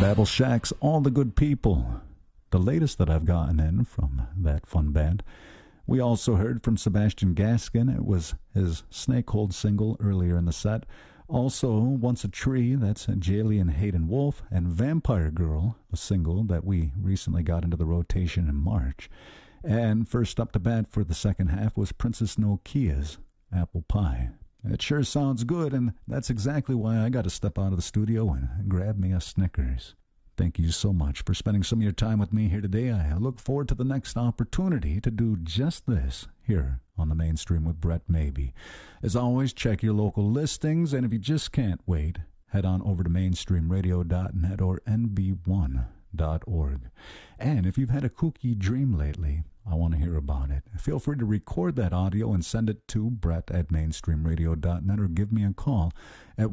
Babel Shack's All the Good People, the latest that I've gotten in from that fun band. We also heard from Sebastian Gaskin. It was his Snakehold single earlier in the set. Also, Once a Tree, that's Jalian Hayden Wolf, and Vampire Girl, a single that we recently got into the rotation in March. And first up to bat for the second half was Princess Nokia's Apple Pie. It sure sounds good, and that's exactly why I got to step out of the studio and grab me a Snickers. Thank you so much for spending some of your time with me here today. I look forward to the next opportunity to do just this here on the Mainstream with Brett Maybe. As always, check your local listings, and if you just can't wait, head on over to mainstreamradio.net or nb1.org. And if you've had a kooky dream lately, I want to hear about it. Feel free to record that audio and send it to brett@mainstreamradio.net or give me a call at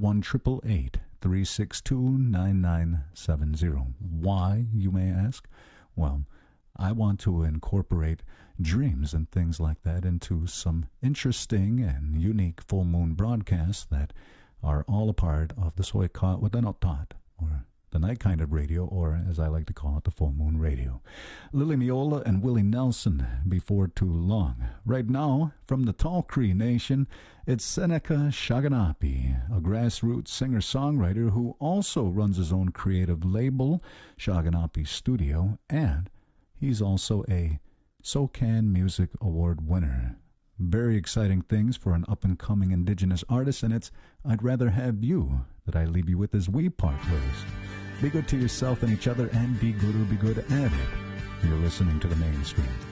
1-888-362-9970. Why, you may ask? Well, I want to incorporate dreams and things like that into some interesting and unique full moon broadcasts that are all a part of the Soykot Wadanotot, or the night kind of radio, or as I like to call it, the full moon radio. Lily Miola and Willie Nelson before too long. Right now, from the Tall Cree Nation, it's Seneca Shaganapi, a grassroots singer-songwriter who also runs his own creative label, Shaganapi Studio, and he's also a SOCAN Music Award winner. Very exciting things for an up-and-coming Indigenous artist, and it's I'd Rather Have You that I leave you with as we part ways. Be good to yourself and each other, and be good or be good at it. You're listening to the Mainstream.